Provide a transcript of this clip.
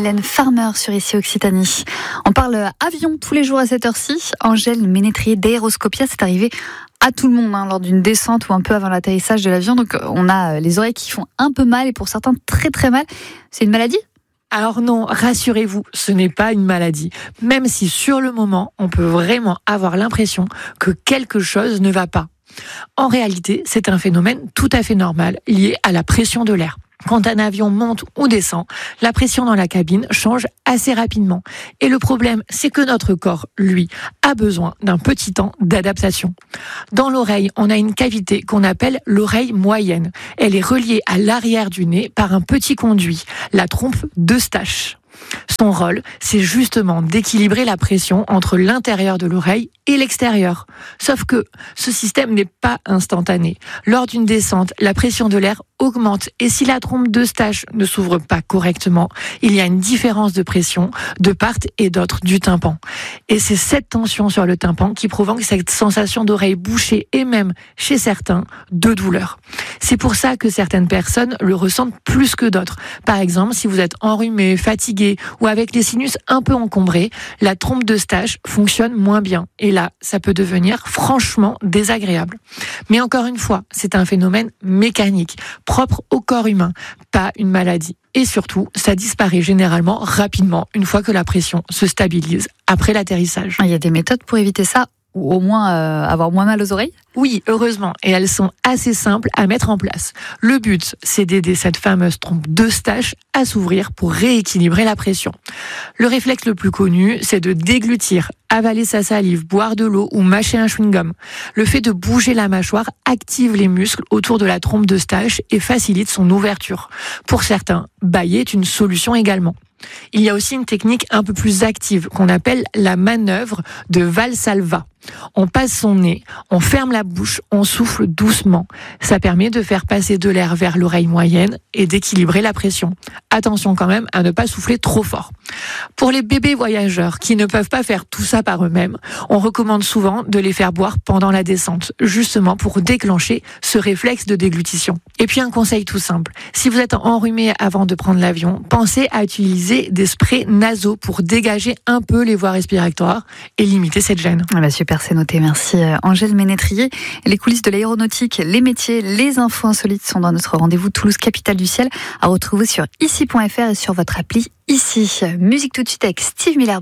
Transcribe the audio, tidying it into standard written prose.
Mylène Farmer sur Ici Occitanie. On parle avion tous les jours à cette heure-ci. Angèle Ménétrier d'Aéroscopia, c'est arrivé à tout le monde lors d'une descente ou un peu avant l'atterrissage de l'avion. Donc on a les oreilles qui font un peu mal et pour certains très très mal. C'est une maladie ? Alors non, rassurez-vous, ce n'est pas une maladie. Même si sur le moment, on peut vraiment avoir l'impression que quelque chose ne va pas. En réalité, c'est un phénomène tout à fait normal lié à la pression de l'air. Quand un avion monte ou descend, la pression dans la cabine change assez rapidement. Et le problème, c'est que notre corps, lui, a besoin d'un petit temps d'adaptation. Dans l'oreille, on a une cavité qu'on appelle l'oreille moyenne. Elle est reliée à l'arrière du nez par un petit conduit, la trompe d'Eustache. Son rôle, c'est justement d'équilibrer la pression entre l'intérieur de l'oreille et l'extérieur. Sauf que ce système n'est pas instantané. Lors d'une descente, la pression de l'air augmente et si la trompe d'Eustache ne s'ouvre pas correctement, il y a une différence de pression de part et d'autre du tympan. Et c'est cette tension sur le tympan qui provoque cette sensation d'oreille bouchée et même, chez certains, de douleur. C'est pour ça que certaines personnes le ressentent plus que d'autres. Par exemple, si vous êtes enrhumé, fatigué ou avec les sinus un peu encombrés, la trompe d'Eustache fonctionne moins bien. Et là, ça peut devenir franchement désagréable. Mais encore une fois, c'est un phénomène mécanique, propre au corps humain, pas une maladie. Et surtout, ça disparaît généralement rapidement une fois que la pression se stabilise après l'atterrissage. Il y a des méthodes pour éviter ça ou au moins avoir moins mal aux oreilles ? Oui, heureusement, et elles sont assez simples à mettre en place. Le but, c'est d'aider cette fameuse trompe d'Eustache à s'ouvrir pour rééquilibrer la pression. Le réflexe le plus connu, c'est de déglutir, avaler sa salive, boire de l'eau ou mâcher un chewing-gum. Le fait de bouger la mâchoire active les muscles autour de la trompe d'Eustache et facilite son ouverture. Pour certains, bâiller est une solution également. Il y a aussi une technique un peu plus active qu'on appelle la manœuvre de Valsalva. On passe son nez, on ferme la bouche, on souffle doucement. Ça permet de faire passer de l'air vers l'oreille moyenne et d'équilibrer la pression. Attention quand même à ne pas souffler trop fort. Pour les bébés voyageurs qui ne peuvent pas faire tout ça par eux-mêmes, on recommande souvent de les faire boire pendant la descente, justement pour déclencher ce réflexe de déglutition. Et puis un conseil tout simple, si vous êtes enrhumé avant de prendre l'avion, pensez à utiliser des sprays nasaux pour dégager un peu les voies respiratoires et limiter cette gêne. Ah bah super, c'est noté. Merci Angèle Ménétrier. Les coulisses de l'aéronautique, les métiers, les infos insolites sont dans notre rendez-vous Toulouse Capitale du Ciel à retrouver sur ici.fr et sur votre appli Ici. Musique tout de suite avec Steve Miller.